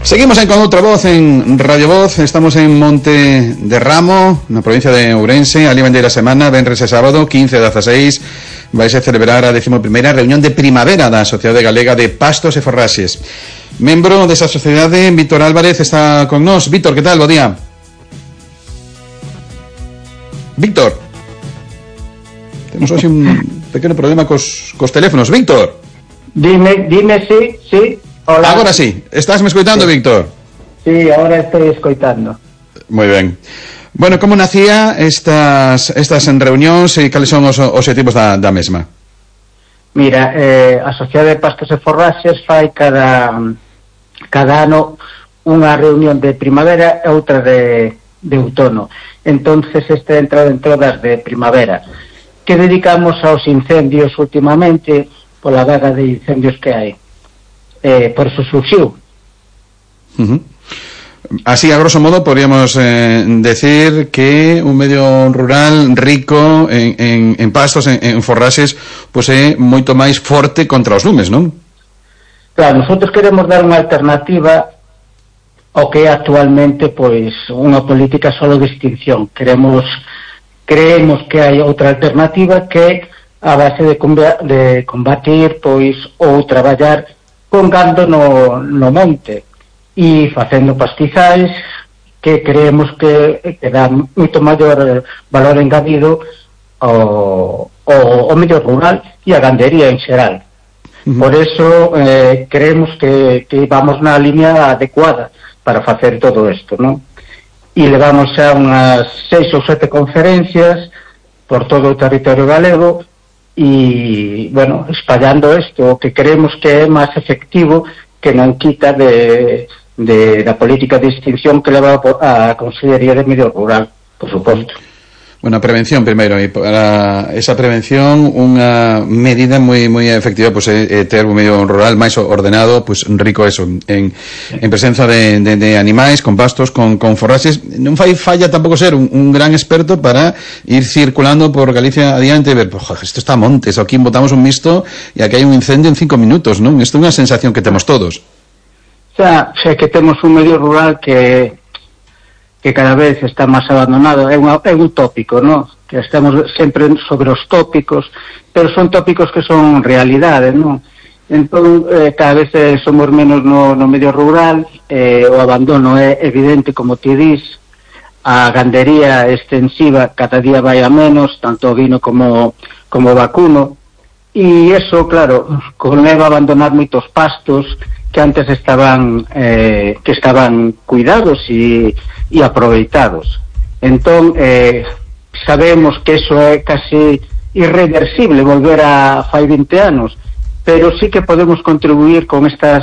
Seguimos con outra voz en Radio Voz. Estamos en Monte de Ramo, na provincia de Ourense. Ali vendeira semana, venres e sábado 15 e 16 vaise celebrar a 11ª reunión de primavera da Sociedade Galega de Pastos e Forraxes. Membro desa sociedade, Víctor Álvarez, está con nós. Víctor, que tal? Bo día. Víctor, temos hoxe un pequeno problema cos teléfonos. Víctor, dime, sí. Hola. Agora sí, estás me escoitando, sí. Víctor? Sí, ahora estoy escoitando. Moi ben. Bueno, como nacía estas reunións e cales son os obxectivos da mesma? Mira, a Sociedade de Pastos e Forraxes fai cada ano unha reunión de primavera e outra de outono. Entonces esta entra dentro das de primavera, que dedicamos aos incendios últimamente, pola vaga de incendios que hai. Por eso surxiu. Así, a grosso modo, podríamos decir que un medio rural rico en pastos, en forraxes, pois é moito máis forte contra os lumes, non? Claro, nosotros queremos dar unha alternativa ao que é actualmente pois unha política solo de extinción. Creemos que hai outra alternativa que a base de combatir pois ou traballar con gando no monte e facendo pastizais que creemos que dá moito maior valor engadido ao medio rural e a gandería en xeral. Por eso creemos que vamos na línea adecuada para facer todo isto, non? E levamos xa unhas 6 ou 7 conferencias por todo o territorio galego e, bueno, espallando isto, que creemos que é máis efectivo, que non quita da política de extinción que leva a Consellería de Medio Rural, por suposto. Bueno, a prevención primeiro, e para esa prevención unha medida moi efectiva pois é ter un medio rural máis ordenado, pois rico eso en presenza de animais, con pastos, con forraxes. Non fai falla tampouco ser un gran experto para ir circulando por Galicia adiante e ver, isto está a montes, aquí botamos un misto e aquí hai un incendio en 5 minutos, non? Isto é unha sensación que temos todos. Xa que temos un medio rural que cada vez está máis abandonado, é un tópico, non? Que estamos sempre sobre os tópicos, pero son tópicos que son realidade, non? Entón, cada vez somos menos no medio rural, o abandono é evidente, como ti dis, a gandería extensiva cada día vai a menos, tanto ovino como vacuno, e eso, claro, conleva a abandonar moitos pastos que antes estaban cuidados e aproveitados. Entón, sabemos que eso é casi irreversible volver a fai 20 anos, pero sí que podemos contribuir con estas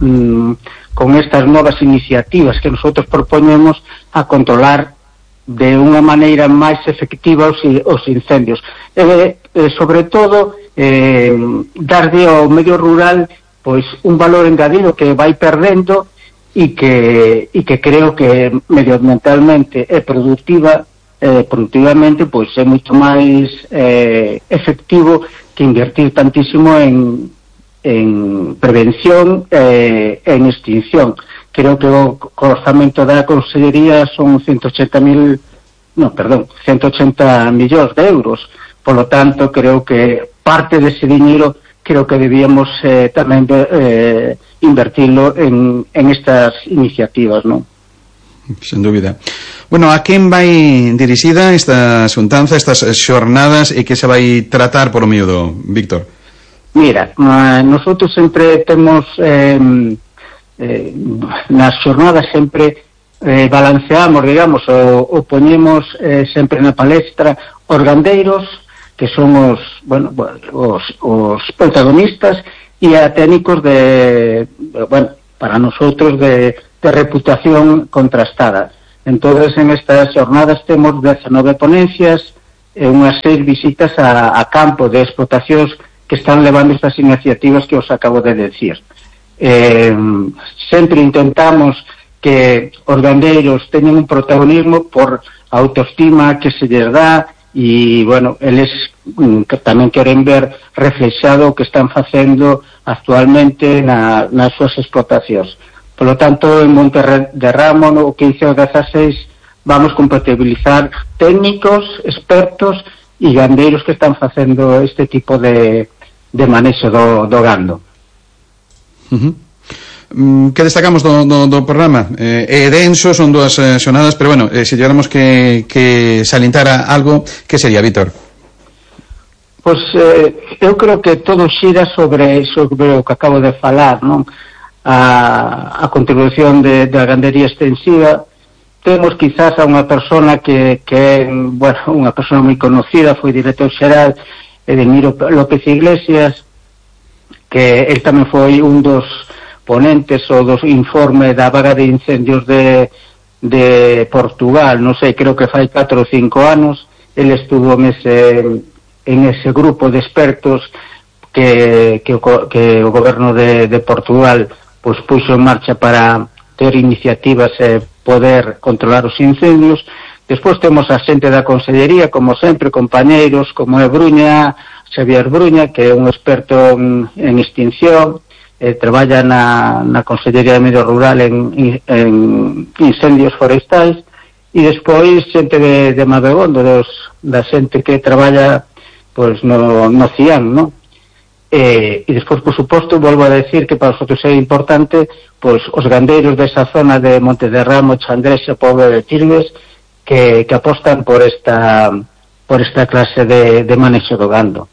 novas iniciativas que nosotros proponemos a controlar de unha maneira máis efectiva os incendios. Sobre todo, darlle ao medio rural pois un valor engadido que vai perdendo e que creo que medioambientalmente e produtivamente pois é moito máis efectivo que invertir tantísimo en prevención e en extinción. Creo que o orzamento da Consellería son 180 millóns de euros. Por lo tanto, creo que parte dese diñeiro creo que debíamos tamén invertirlo en estas iniciativas, non? Sen dúbida. Bueno, a quen vai dirixida esta xuntanza, estas xornadas, e que se vai tratar por o miúdo, Víctor? Mira, nosotros sempre temos nas xornadas sempre balanceamos, digamos, o poñemos sempre na palestra os gandeiros, que son os protagonistas, e a técnicos para nosotros de reputación contrastada. Entonces, en estas jornadas temos 19 ponencias e unhas 6 visitas a campo de explotacións que están levando estas iniciativas que os acabo de decir. Sempre intentamos que os gandeiros teñen un protagonismo por a autoestima que se lles dá, e, bueno, eles que tamén queren ver reflexado o que están facendo actualmente nas súas explotacións. Por lo tanto, en Monterramo, no 15 ou 16, vamos compatibilizar técnicos, expertos e gandeiros que están facendo este tipo de manexo do gando. Que destacamos do programa? É denso, son 2 xornadas, pero bueno, se llegáramos que salientara algo, que sería, Víctor? Pois eu creo que todo xira sobre o que acabo de falar, non? A contribución da gandería extensiva. Temos quizás a unha persona que é, bueno, unha persona moi conocida, foi director xeral, Edemiro López Iglesias, que él tamén foi un dos ponentes ou dos informes da vaga de incendios de Portugal, non sei, creo que fai 4 ou 5 anos. Él estuvo en ese grupo de expertos que o goberno de Portugal pues puxo en marcha para ter iniciativas e poder controlar os incendios. Despois temos a xente da Consellería, como sempre, compañeiros, como é Xavier Bruña, que é un experto en extinción, traballa na Consellería de Medio Rural en incendios forestais, e despois xente de Mabegondo, da xente que traballa pues no CIAN, non? E despois, por suposto, volvo a decir que para nosotros é importante pues os gandeiros desa zona de Montederramo, Chandrexa, Pobo de Tirgues, que apostan por esta clase de manexo do gando.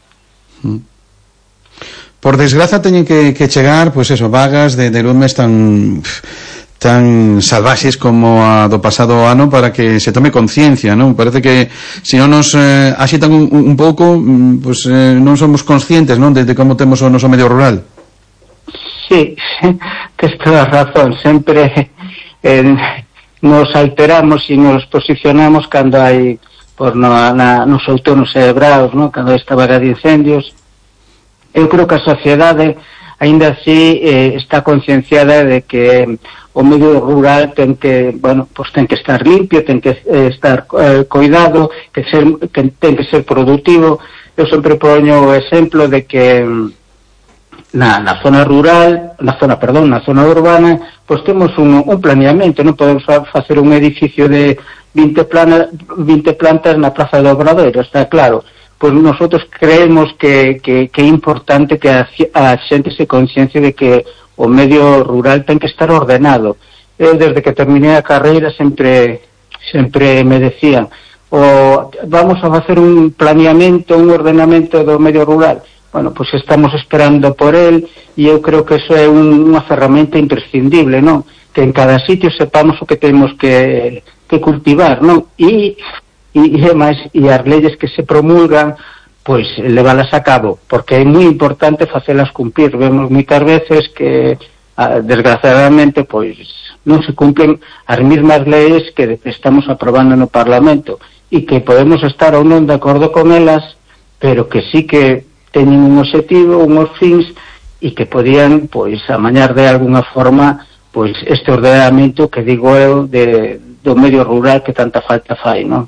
Por desgraza teñen que chegar, pues eso, vagas de lumes tan salvaxes como a do pasado ano para que se tome conciencia, non? Parece que se non nos axitan un pouco, pues non somos conscientes, non, de como temos o noso medio rural. Sí, tes toda a razón. Sempre nos alteramos e nos posicionamos cando hai nos outonos celebrados, non? Cando hai esta vaga de incendios. Eu creo que a sociedade aínda así está concienciada de que o medio rural ten que estar limpio, ten que estar coidado, ten que ser productivo. Eu sempre poño o exemplo de que na zona urbana, pois temos un planeamento, non podemos facer un edificio de 20 plantas na Praza do Obradoiro, está claro. Pois nosotros creemos que é importante que a xente se consciencie de que o medio rural ten que estar ordenado. Eu, desde que terminé a carreira, sempre me decían vamos a facer un planeamento, un ordenamento do medio rural. Bueno, pois estamos esperando por él, e eu creo que eso é unha ferramenta imprescindible, non? Que en cada sitio sepamos o que temos que cultivar, non? E as leyes que se promulgan, pois levalas a cabo, porque é moi importante facelas cumplir. Vemos moitas veces que desgraciadamente pois non se cumplen as mesmas leyes que estamos aprobando no Parlamento, e que podemos estar ou non de acordo con elas, pero que sí que teñen un objetivo, unhos fins, e que podían pois amañar de alguna forma pois este ordenamento que digo eu do medio rural que tanta falta fai, non?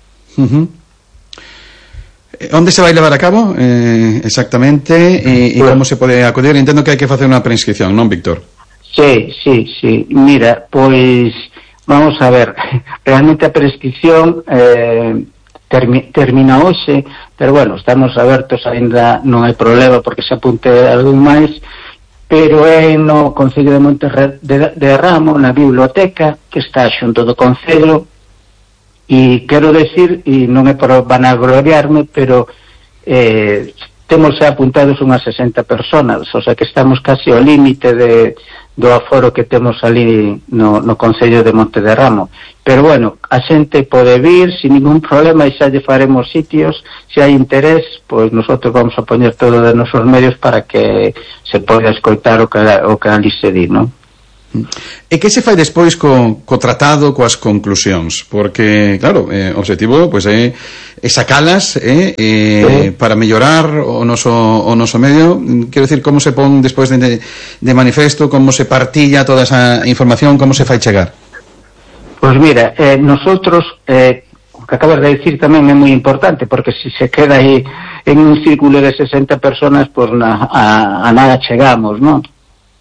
Onde se vai levar a cabo exactamente e como se pode acudir? Entendo que hai que facer unha preinscripción, non, Víctor? Sí. Mira, pois vamos a ver, realmente a prescripción termina hoxe, pero bueno, estamos abertos, ainda non hai problema porque se apunte algún máis, pero é no Concello de Monterramo, na biblioteca que está xunto do Concello. E quero decir, e non é para vanagloriarme, pero temos apuntados unhas 60 personas, o sea que estamos casi ao límite do aforo que temos ali no Concello de Montederramo. Pero bueno, a xente pode vir sin ningún problema, e xa lle faremos sitios. Se hai interés, pois nosotros vamos a poñer todo de nosos medios para que se poida escoitar o que ali se di, non? E que se fai despois co tratado, coas conclusións? Porque, claro, o objetivo pois é sacalas para mellorar o noso medio. Quero dicir, como se pon despois de manifesto, como se partilla toda esa información, como se fai chegar? Pois mira, nosotros o que acabas de dicir tamén é moi importante, porque se se queda aí en un círculo de 60 personas, pois a nada chegamos, non?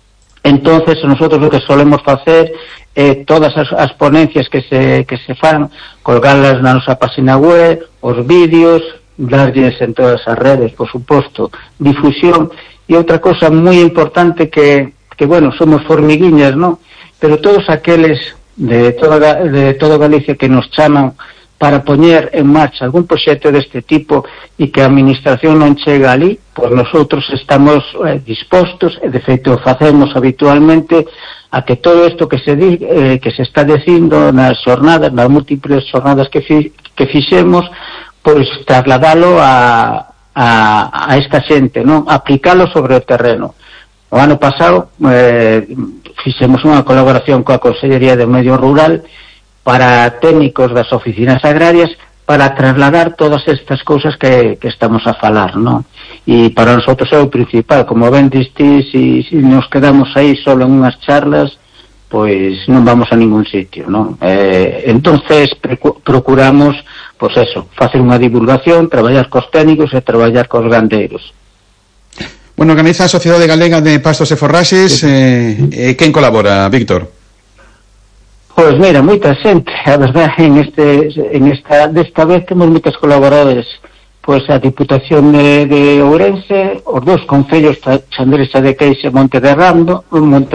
Entonces, nosotros o que solemos facer todas as ponencias que se fan, colgarlas na nosa página web, os vídeos, darlles en todas as redes, por suposto, difusión. E outra cosa moi importante que bueno, somos formiguiñas, ¿no? Pero todos aqueles de toda Galicia que nos chaman para poñer en marcha algún proxecto deste tipo e que a administración non chega ali, pois nosotros estamos dispostos, e de feito facemos habitualmente, a que todo isto que se está dicindo nas xornadas, nas múltiples xornadas que fixemos, pois trasladalo a esta xente, non? Aplicalo sobre o terreno. O ano pasado fixemos unha colaboración coa Consellería de Medio Rural para técnicos das oficinas agrarias para trasladar todas estas cousas que estamos a falar, non? E para nosotros é o principal, como ben diste, se nos quedamos aí solo en unhas charlas, pois non vamos a ningún sitio, non? Entonces procuramos, pois eso, facer unha divulgación, traballar cos técnicos e traballar cos gandeiros. Bueno, organiza a Sociedade Galega de Pastos e Forraxes, quen colabora, Víctor? Pois mira, moita xente, a verdade, desta vez temos moitos colaboradores, pois a Diputación de Ourense, os dous concellos, Chandrexa de Queixa e Monte de Ramo,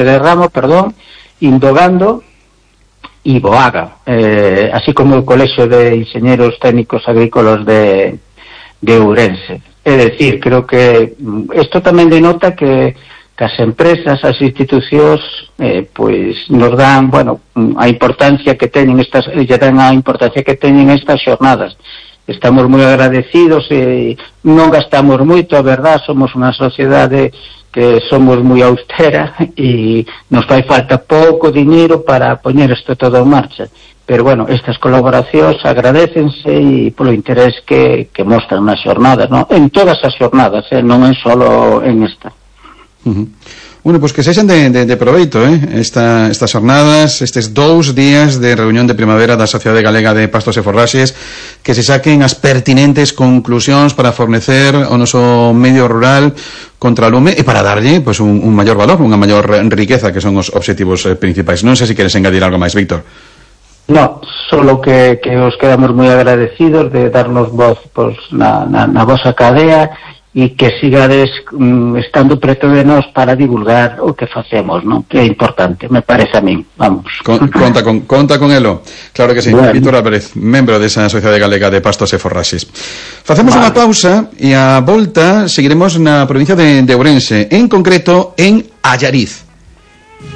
Indogando e Boaga, así como o Colexio de Inxeñeros Técnicos Agrícolas de Ourense. É dicir, creo que isto tamén denota que as empresas, as institucións, pois nos dan, bueno, a importancia que teñen estas xornadas. Estamos moi agradecidos e non gastamos moito, a verdad, somos unha sociedade que somos moi austera e nos fai falta pouco dinheiro para poñer isto todo en marcha. Pero, bueno, estas colaboracións agradécense e polo interés que mostran nas xornadas, non? En todas as xornadas, non é solo en esta. Bueno, pois que sexan de proveito, estas xornadas, estes 2 días de reunión de primavera da Sociedade Galega de Pastos e Forraxes, que se saquen as pertinentes conclusións para fornecer o noso medio rural contra o lume e para darlle pois un maior valor, unha maior riqueza, que son os obxectivos principais. Non sei se queres engadir algo máis, Víctor. No, solo que os quedamos moi agradecidos de darnos voz pois, na vosa cadea e que sigades estando preto de nós para divulgar o que facemos, non? Que é importante, me parece a min, vamos. Conta con elo, claro que sí. Bueno. Víctor Álvarez, membro desa Sociedade Galega de Pastos e Forraxes. Facemos unha pausa e a volta seguiremos na provincia de Ourense, en concreto en Allariz.